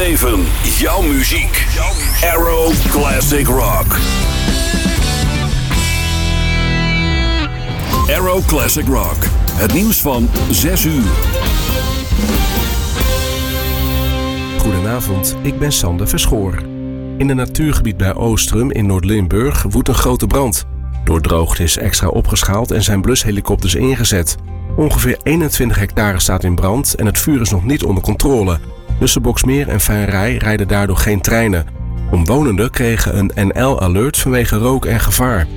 beleven. Jouw muziek. Arrow Classic Rock. Arrow Classic Rock. Het nieuws van 6 uur. Goedenavond, ik ben Sander Verschoor. In een natuurgebied bij Oostrum in Noord-Limburg woedt een grote brand. Door droogte is extra opgeschaald en zijn blushelikopters ingezet. Ongeveer 21 hectare staat in brand en het vuur is nog niet onder controle. Tussen Boxmeer en Fijnrij rijden daardoor geen treinen. Omwonenden kregen een NL-alert vanwege rook en gevaar.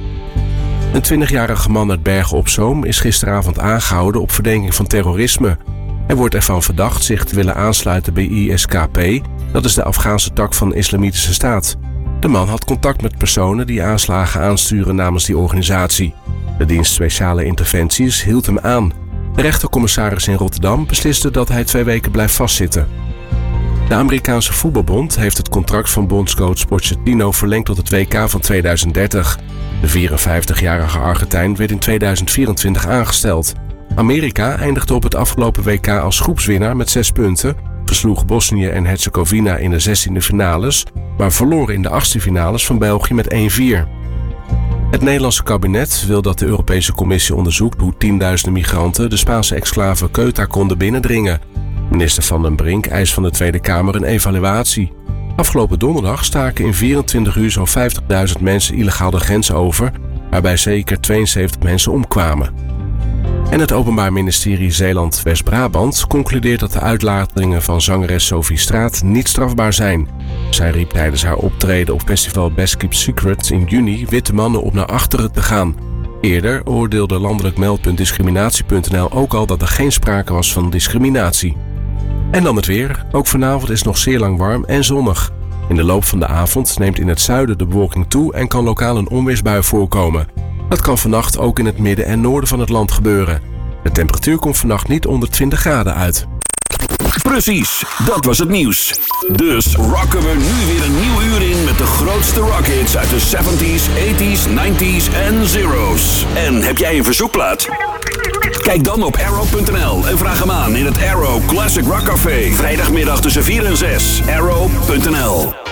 Een 20-jarige man uit Bergen op Zoom is gisteravond aangehouden op verdenking van terrorisme. Hij wordt ervan verdacht zich te willen aansluiten bij ISKP, dat is de Afghaanse tak van de Islamitische Staat. De man had contact met personen die aanslagen aansturen namens die organisatie. De dienst Speciale Interventies hield hem aan. De rechtercommissaris in Rotterdam besliste dat hij 2 weken blijft vastzitten. De Amerikaanse voetbalbond heeft het contract van bondscoach Pochettino verlengd tot het WK van 2030. De 54-jarige Argentijn werd in 2024 aangesteld. Amerika eindigde op het afgelopen WK als groepswinnaar met 6 punten, versloeg Bosnië en Herzegovina in de 16e finales, maar verloor in de 8e finales van België met 1-4. Het Nederlandse kabinet wil dat de Europese Commissie onderzoekt hoe tienduizenden migranten de Spaanse exclave Ceuta konden binnendringen. Minister Van den Brink eist van de Tweede Kamer een evaluatie. Afgelopen donderdag staken in 24 uur zo'n 50.000 mensen illegaal de grens over, waarbij zeker 72 mensen omkwamen. En het Openbaar Ministerie Zeeland-West-Brabant concludeert dat de uitlatingen van zangeres Sophie Straat niet strafbaar zijn. Zij riep tijdens haar optreden op festival Best Kept Secret in juni witte mannen op naar achteren te gaan. Eerder oordeelde landelijk meldpunt discriminatie.nl ook al dat er geen sprake was van discriminatie. En dan het weer. Ook vanavond is het nog zeer lang warm en zonnig. In de loop van de avond neemt in het zuiden de bewolking toe en kan lokaal een onweersbui voorkomen. Dat kan vannacht ook in het midden en noorden van het land gebeuren. De temperatuur komt vannacht niet onder 20 graden uit. Precies, dat was het nieuws. Dus rocken we nu weer een nieuw uur in met de grootste rockhits uit de 70s, 80s, 90s en zeros. En heb jij een verzoekplaat? Kijk dan op arrow.nl en vraag hem aan in het Arrow Classic Rock Café. Vrijdagmiddag tussen 4 en 6. Arrow.nl